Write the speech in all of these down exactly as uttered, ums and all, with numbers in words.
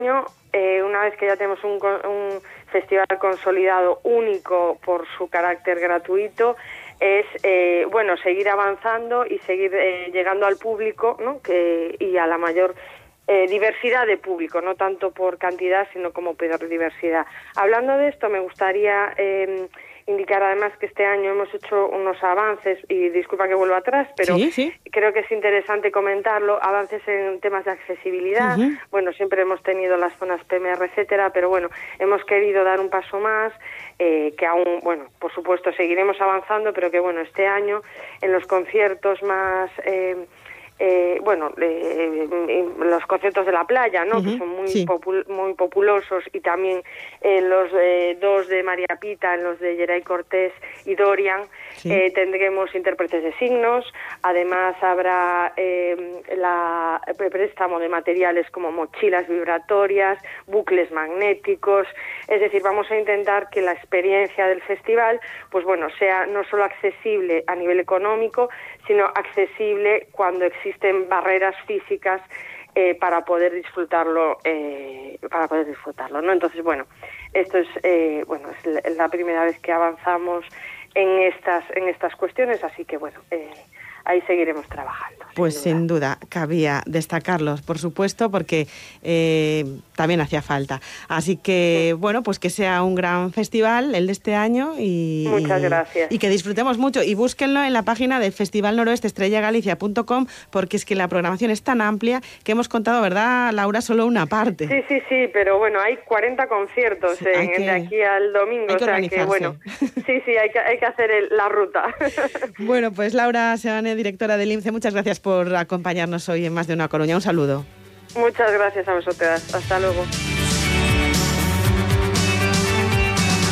año, eh, una vez que ya tenemos un, un festival consolidado único por su carácter gratuito, es eh, bueno seguir avanzando y seguir eh, llegando al público, ¿no? que y a la mayor eh, diversidad de público, no tanto por cantidad sino como por diversidad. Hablando de esto, me gustaría eh, indicar además que este año hemos hecho unos avances, y disculpa que vuelva atrás, pero sí, sí. creo que es interesante comentarlo, avances en temas de accesibilidad. Uh-huh. Bueno, siempre hemos tenido las zonas P M R, etcétera, pero bueno, hemos querido dar un paso más, eh, que aún, bueno, por supuesto seguiremos avanzando, pero que bueno, este año en los conciertos más... Eh, Eh, bueno, eh, eh, los conciertos de la playa, ¿no? Uh-huh, que son muy sí. popul- muy populosos, y también eh, los eh, dos de María Pita, en los de Geray Cortés y Dorian, sí. eh, tendremos intérpretes de signos. Además habrá eh, la el préstamo de materiales como mochilas vibratorias, bucles magnéticos. Es decir, vamos a intentar que la experiencia del festival, pues bueno, sea no solo accesible a nivel económico, sino accesible cuando existe existen barreras físicas eh, para poder disfrutarlo, eh, para poder disfrutarlo, ¿no? Entonces, bueno, esto es, eh, bueno, es la primera vez que avanzamos en estas, en estas cuestiones, así que bueno, eh, ahí seguiremos trabajando. Pues sin duda. sin duda, cabía destacarlos, por supuesto, porque eh, también hacía falta. Así que, sí. bueno, pues que sea un gran festival el de este año y, Muchas gracias. y que disfrutemos mucho. Y búsquenlo en la página de Festival Noroeste Estrella Galicia punto com, porque es que la programación es tan amplia que hemos contado, ¿verdad, Laura?, solo una parte. Sí, sí, sí, pero bueno, hay cuarenta conciertos sí, en, que, de aquí al domingo, hay que o sea organizarse. que bueno, sí, sí, hay que, hay que hacer el, la ruta. Bueno, pues Laura Seoane, directora del INCE, muchas gracias por acompañarnos hoy en Más de una Coruña. Un saludo. Muchas gracias a vosotras. Hasta luego.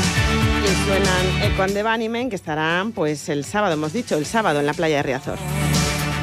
Y suenan Eco and the Bunnymen, que estarán pues el sábado, hemos dicho, el sábado en la playa de Riazor.